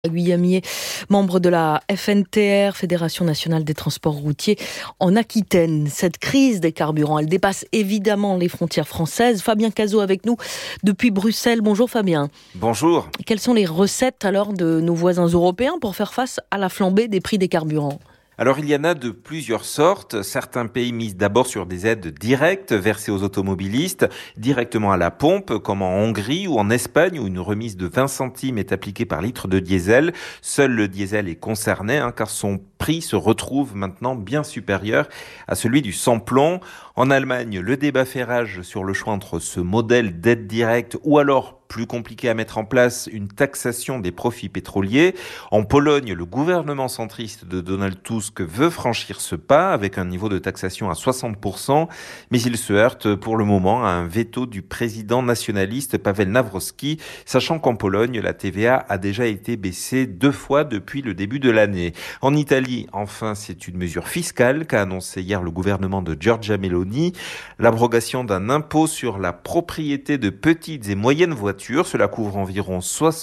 Guillamier, membre de la FNTR, Fédération nationale des transports routiers en Aquitaine. Cette crise des carburants, elle dépasse évidemment les frontières françaises. Fabien Cazot avec nous depuis Bruxelles. Bonjour Fabien. Bonjour. Quelles sont les recettes alors de nos voisins européens pour faire face à la flambée des prix des carburants ? Alors il y en a de plusieurs sortes. Certains pays misent d'abord sur des aides directes versées aux automobilistes, directement à la pompe, comme en Hongrie ou en Espagne, où une remise de 20 centimes est appliquée par litre de diesel. Seul le diesel est concerné, car son prix se retrouve maintenant bien supérieur à celui du sans-plomb. En Allemagne, le débat fait rage sur le choix entre ce modèle d'aide directe ou alors plus compliqué à mettre en place, une taxation des profits pétroliers. En Pologne, le gouvernement centriste de Donald Tusk veut franchir ce pas avec un niveau de taxation à 60%, mais il se heurte pour le moment à un veto du président nationaliste Paweł Nawrocki, sachant qu'en Pologne, la TVA a déjà été baissée 2 fois depuis le début de l'année. En Italie, enfin, c'est une mesure fiscale qu'a annoncé hier le gouvernement de Giorgia Meloni, l'abrogation d'un impôt sur la propriété de petites et moyennes voitures. Cela couvre environ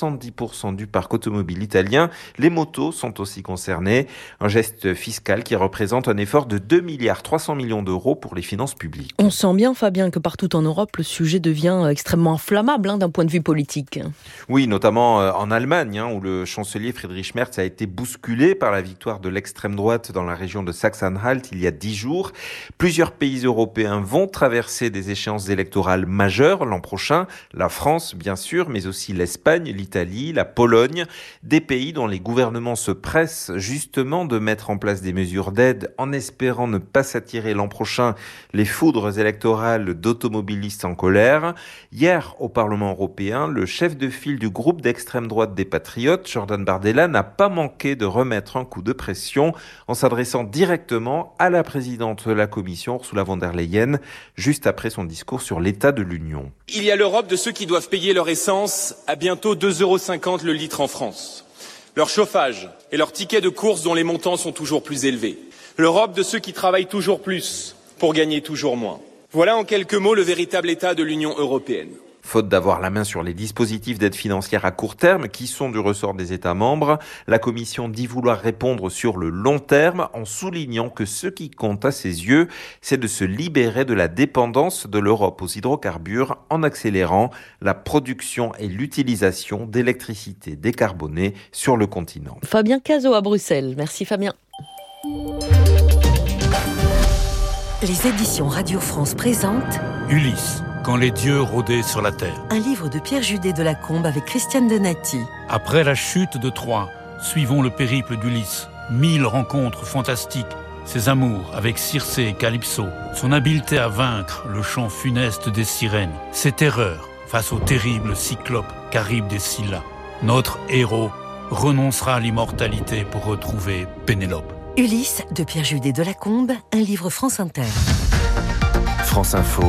70% du parc automobile italien. Les motos sont aussi concernées. Un geste fiscal qui représente un effort de 2,3 milliards d'euros pour les finances publiques. On sent bien, Fabien, que partout en Europe, le sujet devient extrêmement inflammable d'un point de vue politique. Oui, notamment en Allemagne, où le chancelier Friedrich Merz a été bousculé par la victoire de l'extrême droite dans la région de Saxe-Anhalt il y a 10 jours. Plusieurs pays européens vont traverser des échéances électorales majeures l'an prochain. La France, bien sûr, mais aussi l'Espagne, l'Italie, la Pologne, des pays dont les gouvernements se pressent justement de mettre en place des mesures d'aide en espérant ne pas s'attirer l'an prochain les foudres électorales d'automobilistes en colère. Hier, au Parlement européen, le chef de file du groupe d'extrême droite des Patriotes, Jordan Bardella, n'a pas manqué de remettre un coup de pression en s'adressant directement à la présidente de la Commission, Ursula von der Leyen, juste après son discours sur l'état de l'Union. Il y a l'Europe de ceux qui doivent payer leur essence à bientôt 2,50 € le litre en France. Leur chauffage et leurs tickets de course dont les montants sont toujours plus élevés. L'Europe de ceux qui travaillent toujours plus pour gagner toujours moins. Voilà en quelques mots le véritable état de l'Union européenne. Faute d'avoir la main sur les dispositifs d'aide financière à court terme qui sont du ressort des États membres, la Commission dit vouloir répondre sur le long terme en soulignant que ce qui compte à ses yeux, c'est de se libérer de la dépendance de l'Europe aux hydrocarbures en accélérant la production et l'utilisation d'électricité décarbonée sur le continent. Fabien Cazot à Bruxelles. Merci Fabien. Les éditions Radio France présentent Ulysse, quand les dieux rôdaient sur la terre. Un livre de Pierre Judet de Lacombe avec Christiane Donati. Après la chute de Troie, suivons le périple d'Ulysse. 1000 rencontres fantastiques, ses amours avec Circé et Calypso, son habileté à vaincre le chant funeste des sirènes, ses terreurs face au terrible cyclope Charybde et Scylla. Notre héros renoncera à l'immortalité pour retrouver Pénélope. Ulysse de Pierre Judet de Lacombe, un livre France Inter. France Info,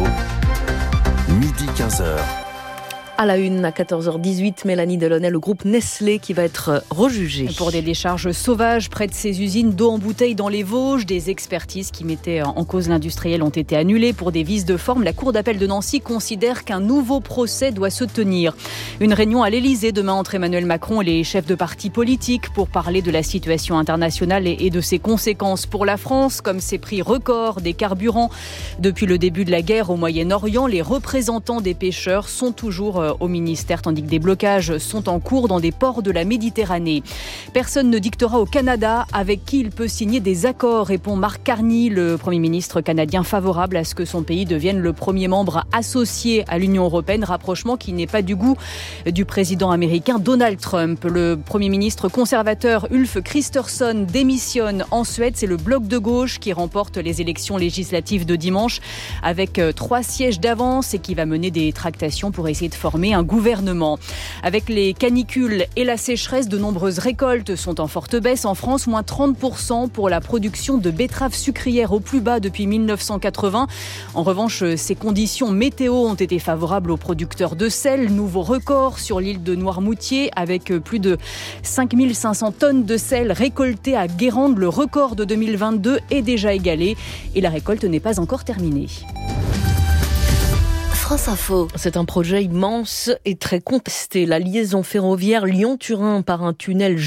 midi 15h. À la une, à 14h18, Mélanie Delaunay, le groupe Nestlé qui va être rejugé. Pour des décharges sauvages près de ses usines d'eau en bouteille dans les Vosges, des expertises qui mettaient en cause l'industriel ont été annulées pour des vices de forme. La Cour d'appel de Nancy considère qu'un nouveau procès doit se tenir. Une réunion à l'Elysée demain entre Emmanuel Macron et les chefs de partis politiques pour parler de la situation internationale et de ses conséquences pour la France, comme ces prix records des carburants. Depuis le début de la guerre au Moyen-Orient, les représentants des pêcheurs sont toujours au ministère, tandis que des blocages sont en cours dans des ports de la Méditerranée. Personne ne dictera au Canada avec qui il peut signer des accords, répond Mark Carney, le Premier ministre canadien favorable à ce que son pays devienne le premier membre associé à l'Union européenne, rapprochement qui n'est pas du goût du président américain Donald Trump. Le Premier ministre conservateur Ulf Kristersson démissionne en Suède. C'est le bloc de gauche qui remporte les élections législatives de dimanche avec 3 sièges d'avance et qui va mener des tractations pour essayer de former un gouvernement. Avec les canicules et la sécheresse, de nombreuses récoltes sont en forte baisse. En France, moins 30% pour la production de betteraves sucrières au plus bas depuis 1980. En revanche, ces conditions météo ont été favorables aux producteurs de sel. Nouveau record sur l'île de Noirmoutier avec plus de 5500 tonnes de sel récoltées à Guérande. Le record de 2022 est déjà égalé et la récolte n'est pas encore terminée. France Info. C'est un projet immense et très contesté. La liaison ferroviaire Lyon-Turin par un tunnel